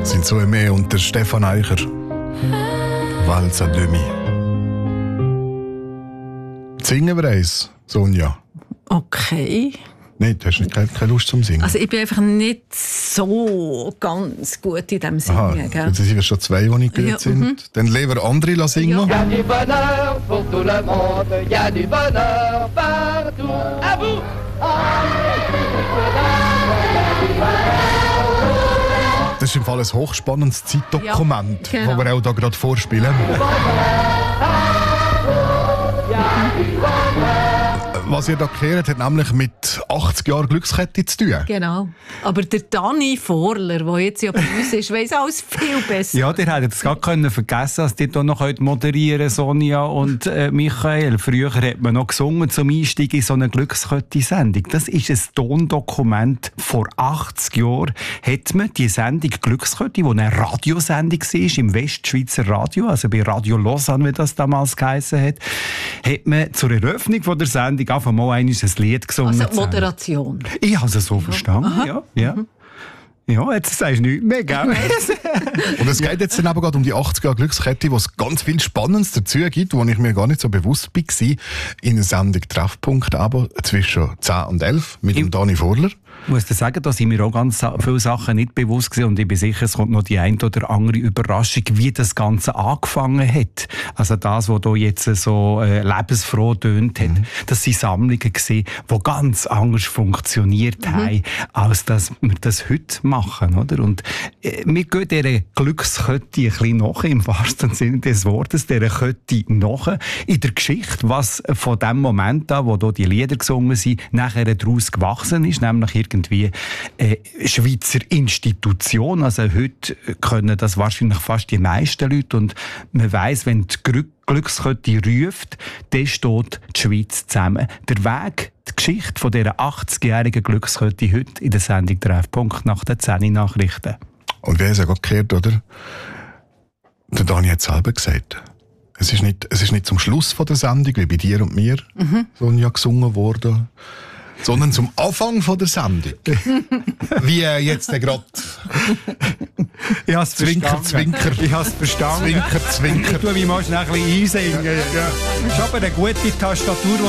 Sind so mehr und der Stefan Eicher. Walzer Demi. Singen wir eins, Sonja? Okay. Nein, du hast keine Lust zum Singen. Also ich bin einfach nicht so ganz gut in diesem Singen. Aha, jetzt sind wir schon zwei, die nicht gut sind. Dann lieber andere singen. Y a du bonheur pour tout le monde, y a du bonheur partout. À vous! Das ist im Fall ein hochspannendes Zeitdokument, Ja, genau. das wir auch hier gerade vorspielen. Was ihr da gehört, hat nämlich mit 80 Jahren Glückskette zu tun. Genau. Aber der Dani Vorler, der jetzt ja bei uns ist, weiss alles viel besser. Ja, ihr hättet es gerade vergessen, dass ihr hier noch moderieren könnt, Sonja und Michael. Früher hat man noch gesungen zum Einstieg in so eine Glückskette-Sendung. Das ist ein Tondokument. Vor 80 Jahren hat man die Sendung Glückskette, die eine Radiosendung war, im Westschweizer Radio, also bei Radio Lausanne, wie das damals geheissen hat, hat man zur Eröffnung von der Sendung einfach mal ein Lied gesungen. Also Moderation. Ich habe es so verstanden, ja. Ja, jetzt sagst du nichts mehr, gell? Und es geht jetzt dann aber gerade um die 80er Jahre Glückskette, wo es ganz viel Spannendes dazu gibt, wo ich mir gar nicht so bewusst war. In der Sendung Treffpunkt aber zwischen 10 und 11 mit dem Dani Vorler. Ich muss dir sagen, da sind mir auch ganz viele Sachen nicht bewusst gewesen und ich bin sicher, es kommt noch die eine oder andere Überraschung, wie das Ganze angefangen hat. Also das, was hier jetzt so lebensfroh tönt hat, das sind Sammlungen gewesen, die ganz anders funktioniert haben, als dass wir das heute machen, oder? Und wir gehen dieser Glückskette ein bisschen nach, im wahrsten Sinne des Wortes, dieser Kette nach, in der Geschichte, was von dem Moment an, wo hier die Lieder gesungen sind, nachher daraus gewachsen ist, nämlich irgendwie Schweizer Institution. Also heute können das wahrscheinlich fast die meisten Leute und man weiss, wenn die Glückskette ruft, dann steht die Schweiz zusammen. Der Weg, die Geschichte von dieser 80-jährigen Glückskette heute in der Sendung Treffpunkt nach den 10 Nachrichten. Und wer es ja gerade gehört, oder? Der Dani hat es selber gesagt. Es ist nicht zum Schluss von der Sendung, wie bei dir und mir, Sonja, gesungen worden, sondern zum Anfang von der Sendung. Wie jetzt gerade. Ich habe es Zwinker, Zwinker. Ich habe es verstanden. Zwinker, Zwinker. Ich tue mich mal schnell ein bisschen einsingen. Ja. Das ist aber eine gute Tastatur,